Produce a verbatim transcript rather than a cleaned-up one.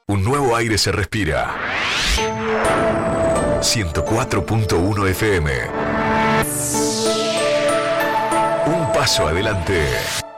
Un nuevo aire se respira. ciento cuatro punto uno F M. Un paso adelante.